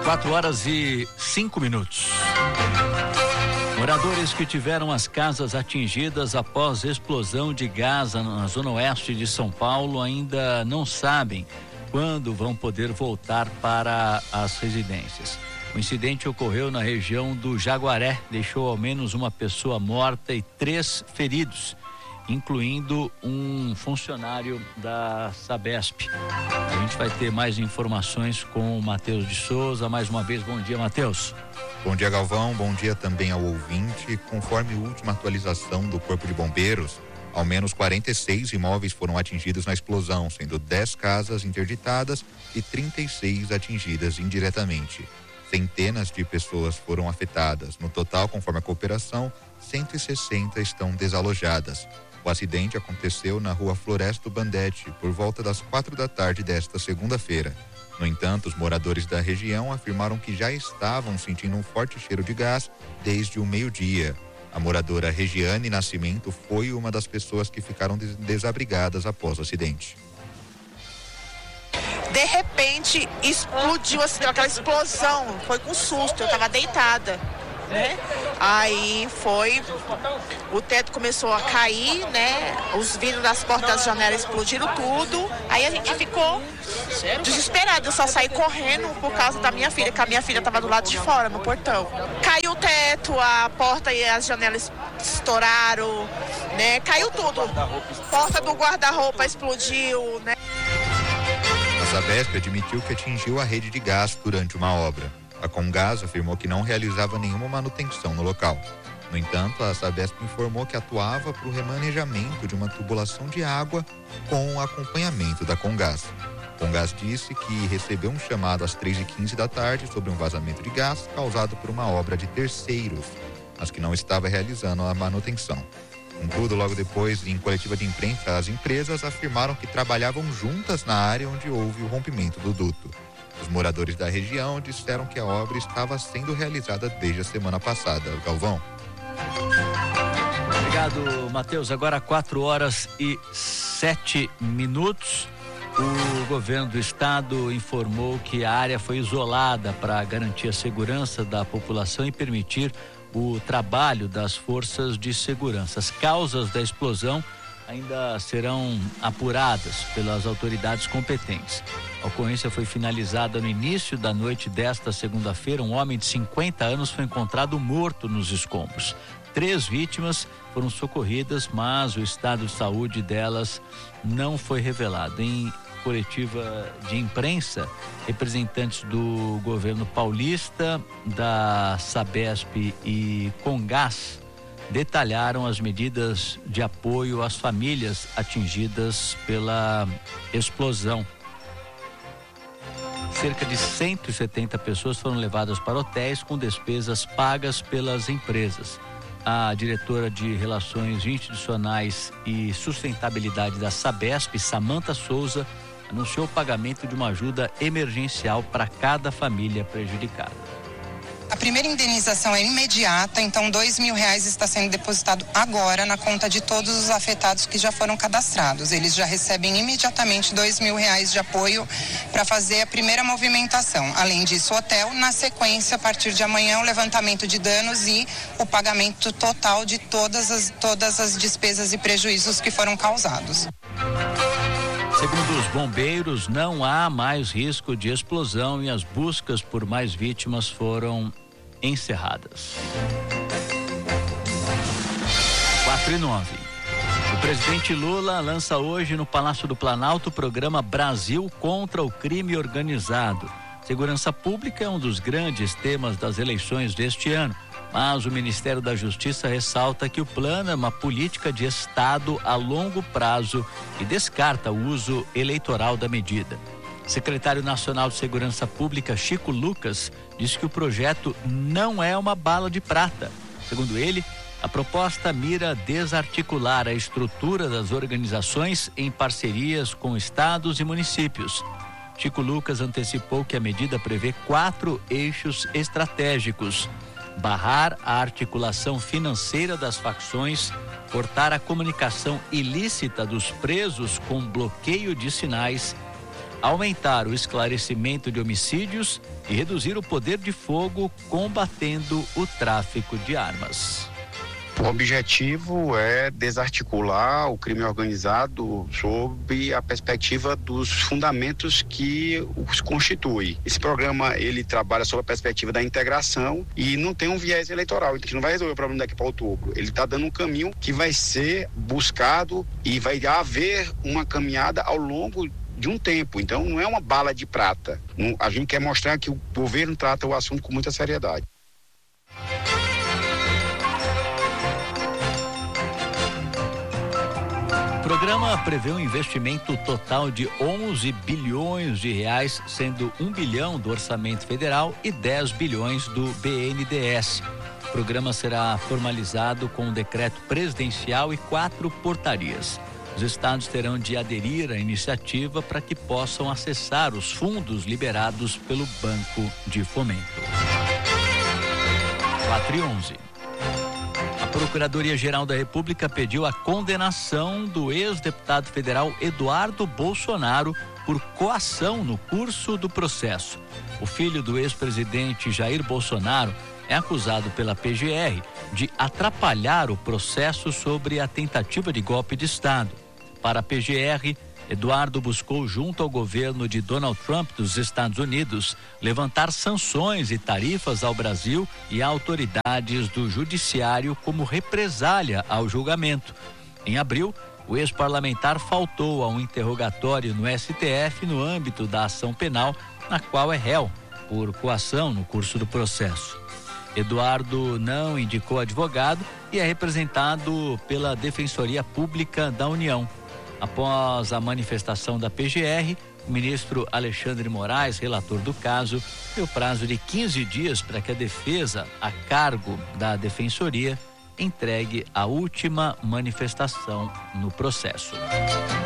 4h05. Moradores que tiveram as casas atingidas após explosão de gás na zona oeste de São Paulo ainda não sabem quando vão poder voltar para as residências. O incidente ocorreu na região do Jaguaré, deixou ao menos uma pessoa morta e 3 feridos, incluindo um funcionário da Sabesp. A gente vai ter mais informações com o Matheus de Souza. Mais uma vez, bom dia, Matheus. Bom dia, Galvão. Bom dia também ao ouvinte. Conforme a última atualização do Corpo de Bombeiros, ao menos 46 imóveis foram atingidos na explosão, sendo 10 casas interditadas e 36 atingidas indiretamente. Centenas de pessoas foram afetadas. No total, conforme a cooperação, 160 estão desalojadas. O acidente aconteceu na rua Floresto Bandete, por volta das 4 da tarde desta segunda-feira. No entanto, os moradores da região afirmaram que já estavam sentindo um forte cheiro de gás desde o meio-dia. A moradora Regiane Nascimento foi uma das pessoas que ficaram desabrigadas após o acidente. De repente, explodiu assim, aquela explosão. Foi com susto, eu estava deitada, né? Aí o teto começou a cair, né? Os vidros das portas das janelas explodiram tudo. Aí a gente ficou desesperado. Eu só saí correndo por causa da minha filha, que a minha filha estava do lado de fora, no portão. Caiu o teto, a porta e as janelas estouraram, né? Caiu tudo. Porta do guarda-roupa explodiu, né? A Sabesp admitiu que atingiu a rede de gás durante uma obra. A Comgás afirmou que não realizava nenhuma manutenção no local. No entanto, a Sabesp informou que atuava para o remanejamento de uma tubulação de água com acompanhamento da Comgás. A Comgás disse que recebeu um chamado às 3h15 da tarde sobre um vazamento de gás causado por uma obra de terceiros, mas que não estava realizando a manutenção. Contudo, logo depois, em coletiva de imprensa, as empresas afirmaram que trabalhavam juntas na área onde houve o rompimento do duto. Os moradores da região disseram que a obra estava sendo realizada desde a semana passada. Galvão. Obrigado, Matheus. Agora 4h07. O governo do estado informou que a área foi isolada para garantir a segurança da população e permitir o trabalho das forças de segurança. As causas da explosão ainda serão apuradas pelas autoridades competentes. A ocorrência foi finalizada no início da noite desta segunda-feira. Um homem de 50 anos foi encontrado morto nos escombros. 3 vítimas foram socorridas, mas o estado de saúde delas não foi revelado. Em coletiva de imprensa, representantes do governo paulista, da Sabesp e Comgás detalharam as medidas de apoio às famílias atingidas pela explosão. Cerca de 170 pessoas foram levadas para hotéis com despesas pagas pelas empresas. A diretora de Relações Institucionais e Sustentabilidade da Sabesp, Samanta Souza, anunciou o pagamento de uma ajuda emergencial para cada família prejudicada. A primeira indenização é imediata, então R$2.000 está sendo depositado agora na conta de todos os afetados que já foram cadastrados. Eles já recebem imediatamente R$2.000 de apoio para fazer a primeira movimentação. Além disso, o hotel, na sequência, a partir de amanhã, o levantamento de danos e o pagamento total de todas as despesas e prejuízos que foram causados. Segundo os bombeiros, não há mais risco de explosão e as buscas por mais vítimas foram encerradas. 4h09. O presidente Lula lança hoje no Palácio do Planalto o programa Brasil contra o Crime Organizado. Segurança pública é um dos grandes temas das eleições deste ano, mas o Ministério da Justiça ressalta que o plano é uma política de Estado a longo prazo e descarta o uso eleitoral da medida. Secretário Nacional de Segurança Pública, Chico Lucas, disse que o projeto não é uma bala de prata. Segundo ele, a proposta mira desarticular a estrutura das organizações em parcerias com estados e municípios. Chico Lucas antecipou que a medida prevê 4 eixos estratégicos: barrar a articulação financeira das facções, cortar a comunicação ilícita dos presos com bloqueio de sinais, aumentar o esclarecimento de homicídios e reduzir o poder de fogo, combatendo o tráfico de armas. O objetivo é desarticular o crime organizado sob a perspectiva dos fundamentos que os constituem. Esse programa, ele trabalha sob a perspectiva da integração e não tem um viés eleitoral. A gente não vai resolver o problema daqui para outubro. Ele está dando um caminho que vai ser buscado e vai haver uma caminhada ao longo de um tempo. Então não é uma bala de prata. A gente quer mostrar que o governo trata o assunto com muita seriedade. O programa prevê um investimento total de 11 bilhões de reais, sendo 1 bilhão do orçamento federal e 10 bilhões do BNDES. O programa será formalizado com um decreto presidencial e 4 portarias. Os estados terão de aderir à iniciativa para que possam acessar os fundos liberados pelo Banco de Fomento. 4:11. A Procuradoria-Geral da República pediu a condenação do ex-deputado federal Eduardo Bolsonaro por coação no curso do processo. O filho do ex-presidente Jair Bolsonaro é acusado pela PGR de atrapalhar o processo sobre a tentativa de golpe de Estado. Para a PGR, Eduardo buscou, junto ao governo de Donald Trump dos Estados Unidos, levantar sanções e tarifas ao Brasil e a autoridades do judiciário como represália ao julgamento. Em abril, o ex-parlamentar faltou a um interrogatório no STF no âmbito da ação penal, na qual é réu por coação no curso do processo. Eduardo não indicou advogado e é representado pela Defensoria Pública da União. Após a manifestação da PGR, o ministro Alexandre Moraes, relator do caso, deu prazo de 15 dias para que a defesa, a cargo da Defensoria, entregue a última manifestação no processo.